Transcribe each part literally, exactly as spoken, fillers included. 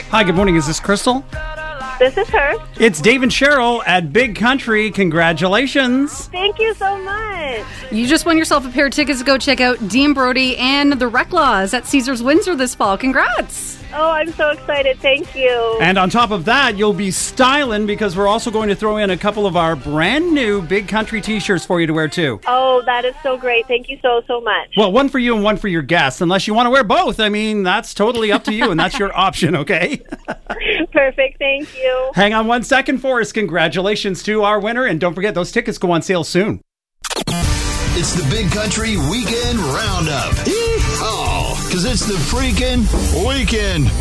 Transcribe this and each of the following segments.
Hi, good morning. Is this Crystal? This is her. It's Dave and Cheryl at Big Country. Congratulations. Thank you so much. You just won yourself a pair of tickets to go check out Dean Brody and the Reclaws at Caesars Windsor this fall. Congrats. Oh, I'm so excited. Thank you. And on top of that, you'll be styling because we're also going to throw in a couple of our brand new Big Country t-shirts for you to wear too. Oh, that is so great. Thank you so, so much. Well, one for you and one for your guests, unless you want to wear both. I mean, that's totally up to you, and that's your option, okay? Perfect. Thank you. Hang on one second for us. Congratulations to our winner, and don't forget, those tickets go on sale soon. It's the Big Country Weekend Roundup. Yeehaw! Because it's the freaking weekend.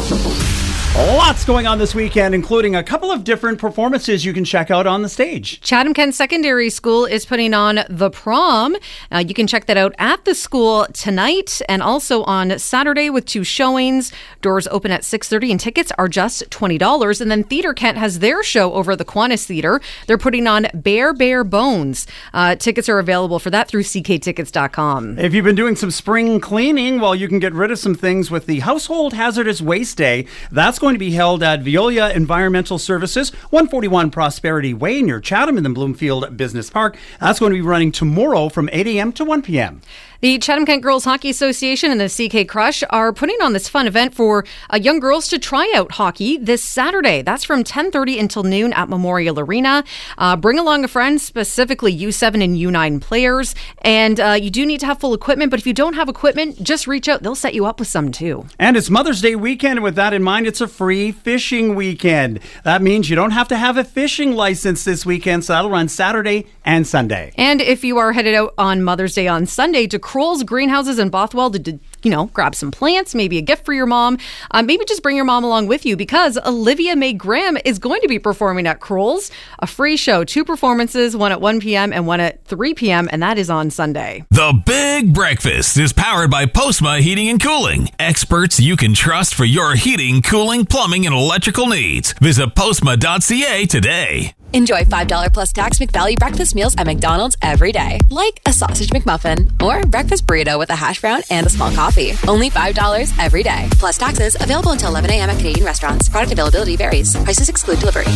Lots going on this weekend, including a couple of different performances you can check out on the stage. Chatham-Kent Secondary School is putting on The Prom. Uh, you can check that out at the school tonight and also on Saturday with two showings. Doors open at six thirty and tickets are just twenty dollars. And then Theatre Kent has their show over at the Kiwanis Theatre. They're putting on Bare Bare Bones. Uh, tickets are available for that through c k tickets dot com. If you've been doing some spring cleaning, well, you can get rid of some things with the Household Hazardous Waste Day. That's going to be held at Veolia Environmental Services, one forty-one Prosperity Way near Chatham in the Bloomfield Business Park. That's going to be running tomorrow from eight a.m. to one p.m. The Chatham-Kent Girls Hockey Association and the C K Crush are putting on this fun event for uh, young girls to try out hockey this Saturday. That's from ten thirty until noon at Memorial Arena. Uh, bring along a friend, specifically U seven and U nine players. And uh, you do need to have full equipment, but if you don't have equipment, just reach out. They'll set you up with some too. And it's Mother's Day weekend, and with that in mind, it's a free fishing weekend. That means you don't have to have a fishing license this weekend, so that'll run Saturday and Sunday. And if you are headed out on Mother's Day on Sunday to Kroll's Greenhouses in Bothwell to, to, you know, grab some plants, maybe a gift for your mom. Uh, maybe just bring your mom along with you because Olivia Mae Graham is going to be performing at Kroll's. A free show, two performances, one at one p.m. and one at three p.m. and that is on Sunday. The Big Breakfast is powered by Postma Heating and Cooling. Experts you can trust for your heating, cooling, plumbing, and electrical needs. Visit postma dot c a today. Enjoy five dollars plus tax McValue breakfast meals at McDonald's every day. Like a sausage McMuffin or breakfast burrito with a hash brown and a small coffee. Only five dollars every day. Plus taxes. Available until eleven a.m. at Canadian restaurants. Product availability varies. Prices exclude delivery.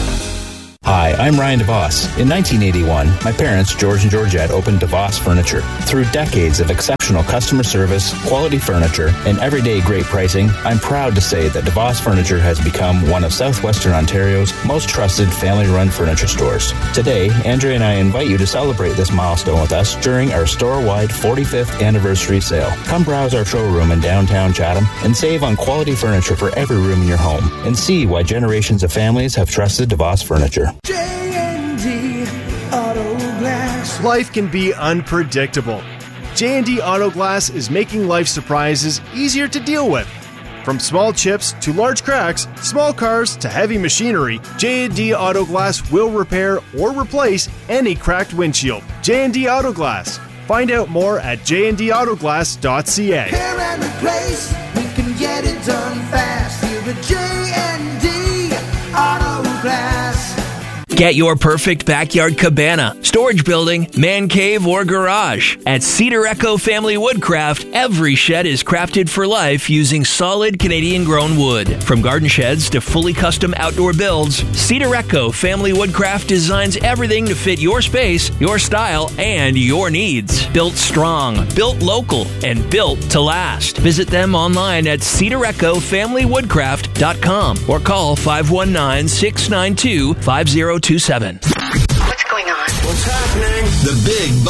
Hi, I'm Ryan DeVos. In nineteen eighty-one, my parents, George and Georgette, opened DeVos Furniture. Through decades of exceptional customer service, quality furniture, and everyday great pricing, I'm proud to say that DeVos Furniture has become one of Southwestern Ontario's most trusted family-run furniture stores. Today, Andrea and I invite you to celebrate this milestone with us during our store-wide forty-fifth anniversary sale. Come browse our showroom in downtown Chatham and save on quality furniture for every room in your home and see why generations of families have trusted DeVos Furniture. J and D Auto Glass. Life can be unpredictable. J and D Auto Glass is making life surprises easier to deal with. From small chips to large cracks, small cars to heavy machinery, J and D Auto Glass will repair or replace any cracked windshield. J and D Auto Glass. Find out more at j and d auto glass dot c a. Repair and replace, we can get it done fast here at J and D Auto Glass. Get your perfect backyard cabana, storage building, man cave, or garage. At Cedar Echo Family Woodcraft, every shed is crafted for life using solid Canadian-grown wood. From garden sheds to fully custom outdoor builds, Cedar Echo Family Woodcraft designs everything to fit your space, your style, and your needs. Built strong, built local, and built to last. Visit them online at cedar echo family woodcraft dot com or call five one nine, six nine two, five zero two seven. What's going on? What's happening? The Big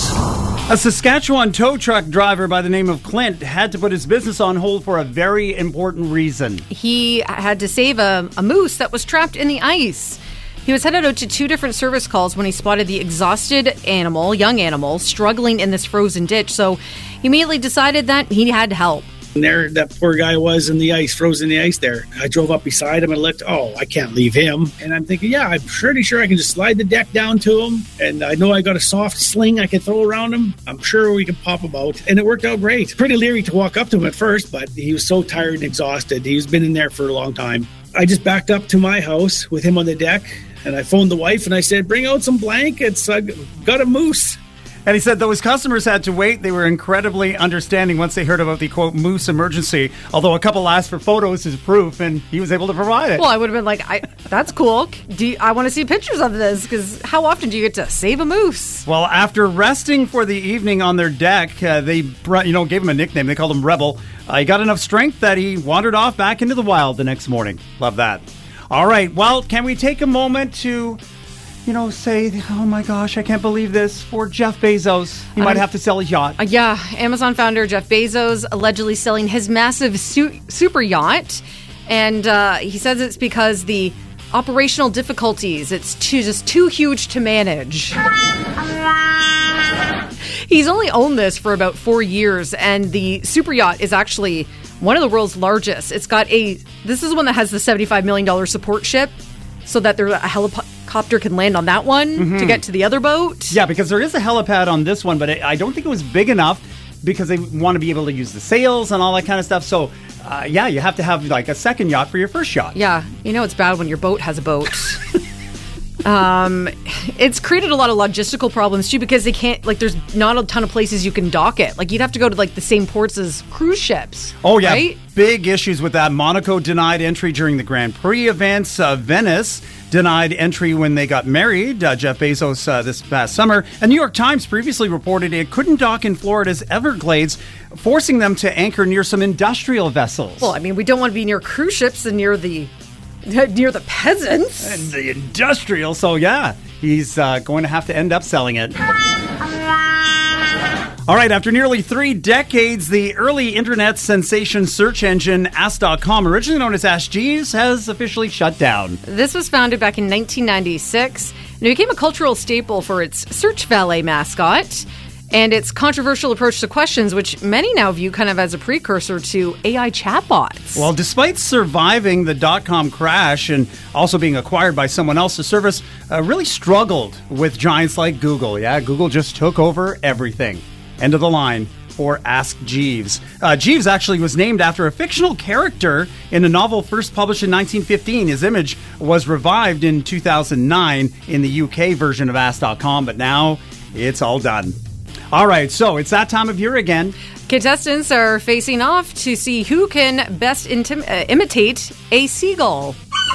Buzz. A Saskatchewan tow truck driver by the name of Clint had to put his business on hold for a very important reason. He had to save a, a moose that was trapped in the ice. He was headed out to two different service calls when he spotted the exhausted animal, young animal, struggling in this frozen ditch. So he immediately decided that he had help. And there, that poor guy was in the ice, frozen in the ice there. I drove up beside him and looked, oh, I can't leave him. And I'm thinking, yeah, I'm pretty sure I can just slide the deck down to him. And I know I got a soft sling I can throw around him. I'm sure we can pop him out. And it worked out great. Pretty leery to walk up to him at first, but he was so tired and exhausted. He's been in there for a long time. I just backed up to my house with him on the deck. And I phoned the wife and I said, bring out some blankets. I got a moose. And he said though his customers had to wait, they were incredibly understanding once they heard about the, quote, moose emergency. Although a couple asked for photos as proof, and he was able to provide it. Well, I would have been like, I, that's cool. Do you, I want to see pictures of this, because how often do you get to save a moose? Well, after resting for the evening on their deck, uh, they br- you know gave him a nickname. They called him Rebel. Uh, he got enough strength that he wandered off back into the wild the next morning. Love that. All right, well, can we take a moment to... you know, say, oh my gosh, I can't believe this, for Jeff Bezos. He might have to sell his yacht. Uh, yeah, Amazon founder Jeff Bezos allegedly selling his massive su- super yacht. And uh, he says it's because the operational difficulties, it's too, just too huge to manage. He's only owned this for about four years, and the super yacht is actually one of the world's largest. It's got a, this is one that has the seventy-five million dollars support ship, so that there's a helicopter can land on that one mm-hmm. to get to the other boat. Yeah, because there is a helipad on this one, but I don't think it was big enough because they want to be able to use the sails and all that kind of stuff. So, uh, yeah, you have to have like a second yacht for your first yacht. Yeah, you know it's bad when your boat has a boat. um, it's created a lot of logistical problems, too, because they can't, like, there's not a ton of places you can dock it. Like, you'd have to go to, like, the same ports as cruise ships. Oh, yeah. Right? Big issues with that. Monaco denied entry during the Grand Prix events. Uh, Venice denied entry when they got married, uh, Jeff Bezos, uh, this past summer. And New York Times previously reported it couldn't dock in Florida's Everglades, forcing them to anchor near some industrial vessels. Well, I mean, we don't want to be near cruise ships and near the near the peasants. And the industrial. So, yeah, he's uh, going to have to end up selling it. All right, after nearly three decades, the early internet sensation search engine Ask dot com, originally known as Ask Jeeves, has officially shut down. This was founded back in nineteen ninety-six, and it became a cultural staple for its Search Valet mascot and its controversial approach to questions, which many now view kind of as a precursor to A I chatbots. Well, despite surviving the dot-com crash and also being acquired by someone else, the service uh, really struggled with giants like Google. Yeah, Google just took over everything. End of the line for Ask Jeeves. Uh, Jeeves actually was named after a fictional character in a novel first published in nineteen fifteen. His image was revived in two thousand nine in the U K version of Ask dot com, but now it's all done. All right, so it's that time of year again. Contestants are facing off to see who can best intim- uh, imitate a seagull.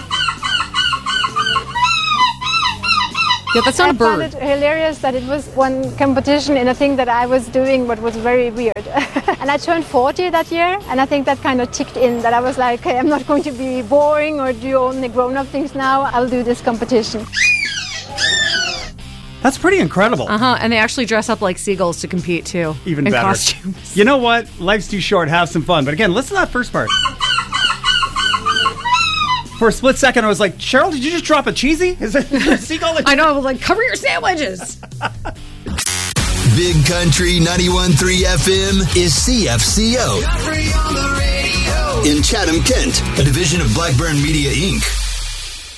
Yeah, that's not I a bird. found it hilarious that it was one competition in a thing that I was doing, but was very weird. And I turned forty that year, and I think that kind of ticked in, that I was like, hey, I'm not going to be boring or do only grown-up things now. I'll do this competition. That's pretty incredible. Uh-huh, and they actually dress up like seagulls to compete, too. Even in better. Costumes. You know what? Life's too short. Have some fun. But again, listen to that first part. For a split second, I was like, Cheryl, did you just drop a cheesy? Is it a seagull? I know. I was like, cover your sandwiches. Big Country ninety-one point three F M is C F C O. In Chatham, Kent, a division of Blackburn Media, Incorporated